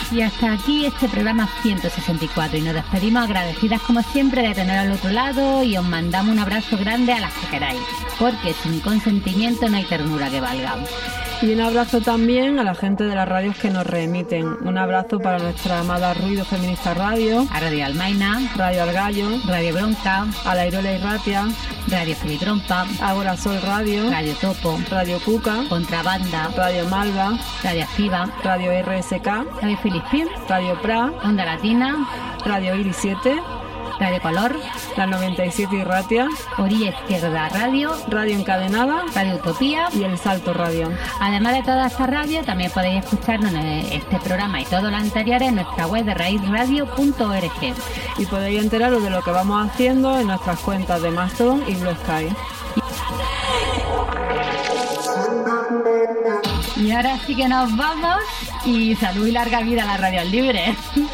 Y hasta aquí este programa 164 y nos despedimos agradecidas como siempre de tener al otro lado y os mandamos un abrazo grande a las que queráis, porque sin consentimiento no hay ternura que valga. Y un abrazo también a la gente de las radios que nos reemiten. Un abrazo para nuestra amada Ruido Feminista Radio, A Radio Almaina, Radio Argallo, Radio Bronca, a la Irola y Ratia, Radio Filitrompa, Agora Sol Radio, Radio Topo, Radio Cuca, Contrabanda, Radio Malva, Radio Activa, Radio RSK, Radio Filispín, Radio Pra, Onda Latina, Radio Iris 7, Radio Color, la 97 y Ratia, Orilla Izquierda Radio, Radio Encadenada Radio Utopía. y El Salto Radio. Además de todas estas radios, también podéis escucharnos en este programa y todos los anteriores en nuestra web de raizradio.org. Y podéis enteraros de lo que vamos haciendo en nuestras cuentas de Mastodon y Blue Sky. Y ahora sí que nos vamos y salud y larga vida a la radio libre.